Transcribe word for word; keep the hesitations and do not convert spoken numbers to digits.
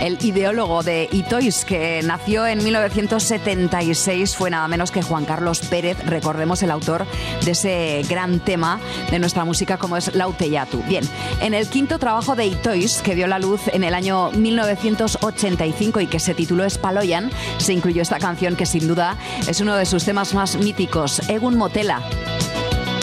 el ideólogo de Itoiz, que nació en mil novecientos setenta y seis, fue nada menos que Juan Carlos Pérez, recordemos el autor de ese gran tema de nuestra música como es Lau Tellatu. Bien, en el quinto trabajo de Itoiz, que vio la luz en el año mil novecientos ochenta y cinco y que se tituló Espaloian, se incluyó esta canción que sin duda es uno de sus temas más míticos, Egun Motela.